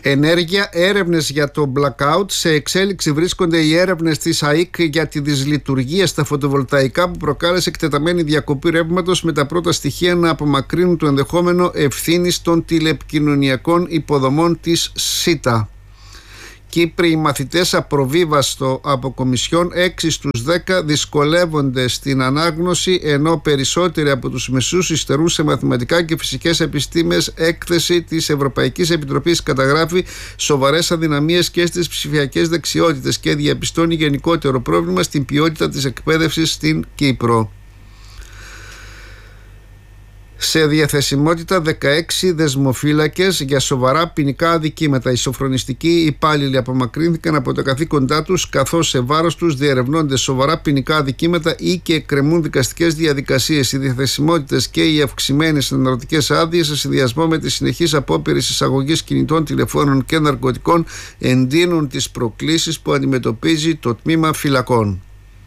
Ενέργεια, έρευνες για το blackout. Σε εξέλιξη βρίσκονται οι έρευνες της ΑΕΚ για τη δυσλειτουργία στα φωτοβολταϊκά που προκάλεσε εκτεταμένη διακοπή ρεύματος, με τα πρώτα στοιχεία να απομακρύνουν το ενδεχόμενο ευθύνης των τηλεπικοινωνιακών υποδομών της ΣΥΤΑ. Κύπριοι μαθητές απροβίβαστο από κομισιόν, 6 στους 10 δυσκολεύονται στην ανάγνωση, ενώ περισσότεροι από τους μεσούς υστερούν σε μαθηματικά και φυσικές επιστήμες. Έκθεση της Ευρωπαϊκής Επιτροπής καταγράφει σοβαρές αδυναμίες και στις ψηφιακές δεξιότητες και διαπιστώνει γενικότερο πρόβλημα στην ποιότητα της εκπαίδευσης στην Κύπρο. Σε διαθεσιμότητα 16 δεσμοφύλακες για σοβαρά ποινικά αδικήματα. Οι σοφρονιστικοί υπάλληλοι απομακρύνθηκαν από τα καθήκοντά τους, καθώς σε βάρος τους διερευνώνται σοβαρά ποινικά αδικήματα ή και εκκρεμούν δικαστικές διαδικασίες. Οι διαθεσιμότητες και οι αυξημένες εναλλακτικές άδειες, σε συνδυασμό με τις συνεχείς απόπειρες εισαγωγής κινητών τηλεφώνων και ναρκωτικών, εντείνουν τις προκλήσεις που αντιμετωπίζει το τμήμα φυλακών.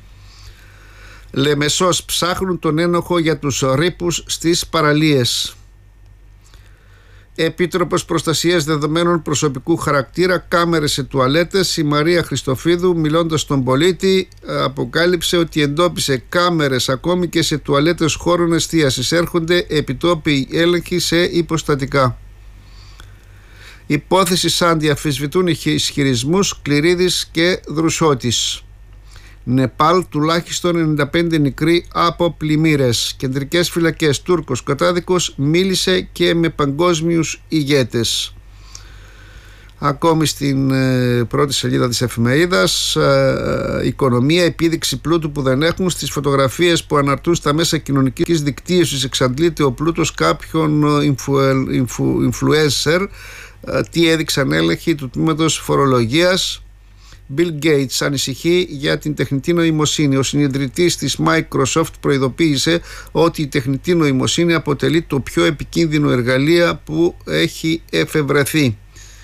Λεμεσός, ψάχνουν τον ένοχο για τους ρήπους στις παραλίες. Επίτροπος Προστασίας Δεδομένων Προσωπικού Χαρακτήρα, κάμερες σε τουαλέτες. Η Μαρία Χριστοφίδου, μιλώντας στον Πολίτη, αποκάλυψε ότι εντόπισε κάμερες ακόμη και σε τουαλέτες χώρων εστίασης. Έρχονται επιτόπιοι έλεγχοι σε υποστατικά. Υπόθεση Σάντι, αφισβητούν οι ισχυρισμούς Κληρίδης και Δρουσότης. Νεπάλ, τουλάχιστον 95 νεκροί από πλημμύρες. Κεντρικές φυλακές, Τούρκος κατάδικος μίλησε και με παγκόσμιους ηγέτες. Ακόμη στην πρώτη σελίδα της εφημερίδας, οικονομία, επίδειξη πλούτου που δεν έχουν. Στις φωτογραφίες που αναρτούν στα μέσα κοινωνικής δικτύωσης εξαντλείται ο πλούτος κάποιων influencer. Τι έδειξαν έλεγχοι του τμήματος φορολογίας. Bill Gates ανησυχεί για την τεχνητή νοημοσύνη. Ο συνιδρυτής της Microsoft προειδοποίησε ότι η τεχνητή νοημοσύνη αποτελεί το πιο επικίνδυνο εργαλείο που έχει εφευρεθεί.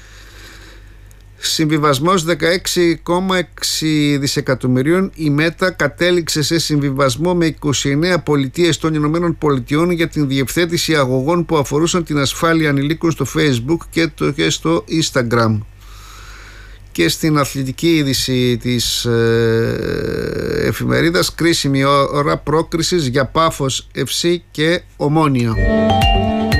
Συμβιβασμός 16,6 δισεκατομμυρίων. Η Μέτα κατέληξε σε συμβιβασμό με 29 πολιτείες των Ηνωμένων Πολιτειών για την διευθέτηση αγωγών που αφορούσαν την ασφάλεια ανηλίκων στο Facebook και στο Instagram. Και στην αθλητική είδηση της εφημερίδας, κρίσιμη ώρα πρόκρισης για Πάφος FC και Ομόνια.